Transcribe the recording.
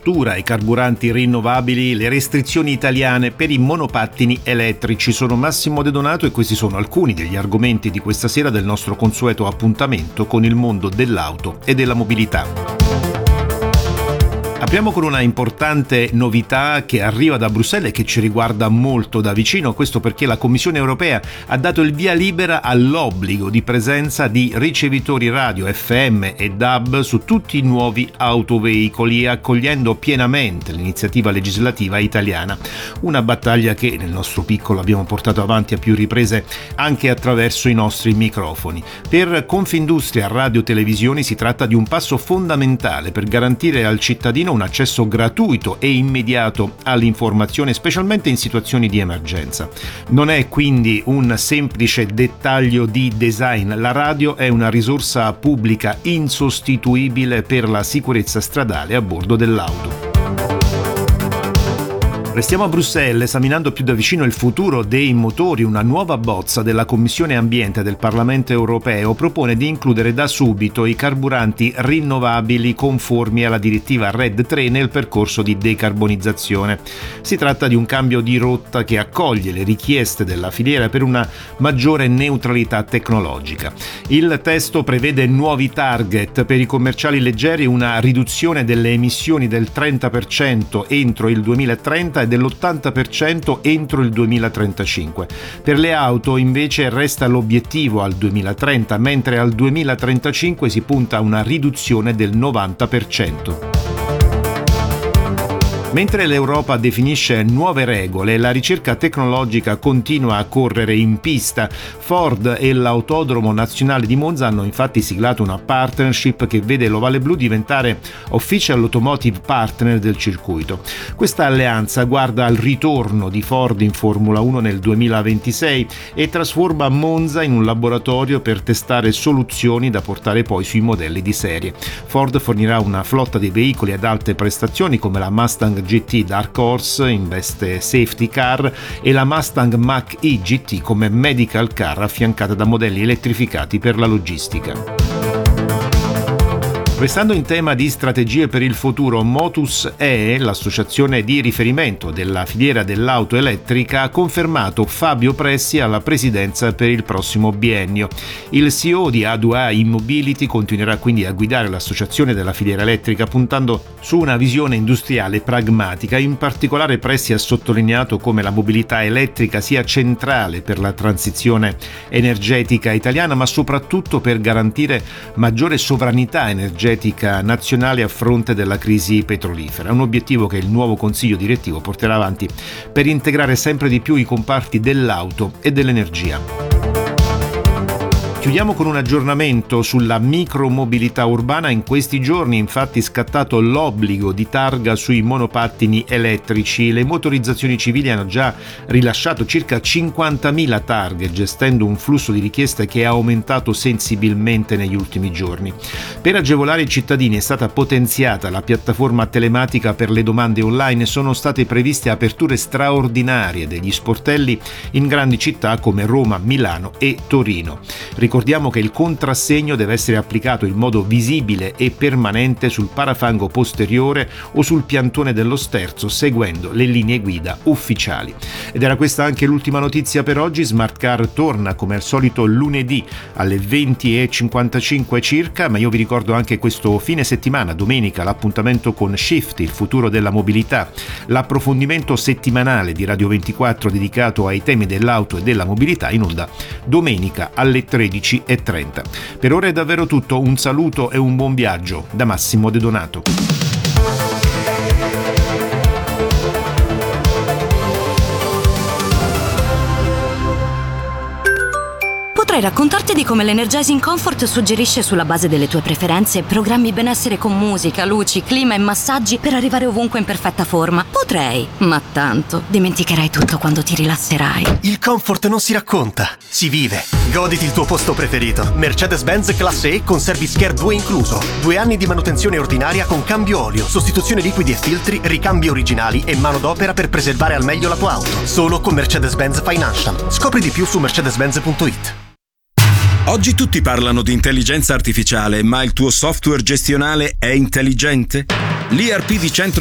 l'apertura ai carburanti rinnovabili, le restrizioni italiane per i monopattini elettrici. Sono Massimo De Donato e questi sono alcuni degli argomenti di questa sera del nostro consueto appuntamento con il mondo dell'auto e della mobilità. Apriamo con una importante novità che arriva da Bruxelles e che ci riguarda molto da vicino, questo perché la Commissione europea ha dato il via libera all'obbligo di presenza di ricevitori radio FM e DAB su tutti i nuovi autoveicoli, accogliendo pienamente l'iniziativa legislativa italiana. Una battaglia che nel nostro piccolo abbiamo portato avanti a più riprese anche attraverso i nostri microfoni. Per Confindustria Radio Televisioni si tratta di un passo fondamentale per garantire al cittadino un accesso gratuito e immediato all'informazione, specialmente in situazioni di emergenza. Non è quindi un semplice dettaglio di design. La radio è una risorsa pubblica insostituibile per la sicurezza stradale a bordo dell'auto. Restiamo a Bruxelles esaminando più da vicino il futuro dei motori. Una nuova bozza della Commissione Ambiente del Parlamento europeo propone di includere da subito i carburanti rinnovabili conformi alla direttiva RED III nel percorso di decarbonizzazione. Si tratta di un cambio di rotta che accoglie le richieste della filiera per una maggiore neutralità tecnologica. Il testo prevede nuovi target per i commerciali leggeri, una riduzione delle emissioni del 30% entro il 2030 e dell'80% entro il 2035. Per le auto invece resta l'obiettivo al 2030, mentre al 2035 si punta a una riduzione del 90%. Mentre l'Europa definisce nuove regole, la ricerca tecnologica continua a correre in pista. Ford e l'Autodromo Nazionale di Monza hanno infatti siglato una partnership che vede l'Ovale Blu diventare Official Automotive Partner del circuito. Questa alleanza guarda al ritorno di Ford in Formula 1 nel 2026 e trasforma Monza in un laboratorio per testare soluzioni da portare poi sui modelli di serie. Ford fornirà una flotta di veicoli ad alte prestazioni come la Mustang GT Dark Horse in veste safety car e la Mustang Mach-E GT come medical car affiancata da modelli elettrificati per la logistica. Restando in tema di strategie per il futuro, Motus E, l'associazione di riferimento della filiera dell'auto elettrica, ha confermato Fabio Pressi alla presidenza per il prossimo biennio. Il CEO di A2A E-Mobility continuerà quindi a guidare l'associazione della filiera elettrica puntando su una visione industriale pragmatica. In particolare Pressi ha sottolineato come la mobilità elettrica sia centrale per la transizione energetica italiana, ma soprattutto per garantire maggiore sovranità energetica nazionale a fronte della crisi petrolifera, un obiettivo che il nuovo consiglio direttivo porterà avanti per integrare sempre di più i comparti dell'auto e dell'energia. Chiudiamo con un aggiornamento sulla micromobilità urbana. In questi giorni infatti è scattato l'obbligo di targa sui monopattini elettrici. Le motorizzazioni civili hanno già rilasciato circa 50.000 targhe, gestendo un flusso di richieste che è aumentato sensibilmente negli ultimi giorni. Per agevolare i cittadini è stata potenziata la piattaforma telematica per le domande online e sono state previste aperture straordinarie degli sportelli in grandi città come Roma, Milano e Torino. Ricordiamo che il contrassegno deve essere applicato in modo visibile e permanente sul parafango posteriore o sul piantone dello sterzo, seguendo le linee guida ufficiali. Ed era questa anche l'ultima notizia per oggi. Smart Car torna come al solito lunedì alle 20:55 circa, ma io vi ricordo anche questo fine settimana, domenica, l'appuntamento con Shift, il futuro della mobilità, l'approfondimento settimanale di Radio 24 dedicato ai temi dell'auto e della mobilità, in onda domenica alle 13:30. Per ora è davvero tutto, un saluto e un buon viaggio da Massimo De Donato. Potrei raccontarti di come l'Energizing Comfort suggerisce sulla base delle tue preferenze programmi benessere con musica, luci, clima e massaggi per arrivare ovunque in perfetta forma. Potrei, ma tanto dimenticherai tutto quando ti rilasserai. Il comfort non si racconta, si vive. Goditi il tuo posto preferito. Mercedes-Benz Classe E con Service Care 2 incluso. 2 anni di manutenzione ordinaria con cambio olio, sostituzione liquidi e filtri, ricambi originali e manodopera per preservare al meglio la tua auto. Solo con Mercedes-Benz Financial. Scopri di più su mercedes-benz.it. Oggi tutti parlano di intelligenza artificiale, ma il tuo software gestionale è intelligente? L'ERP di Centro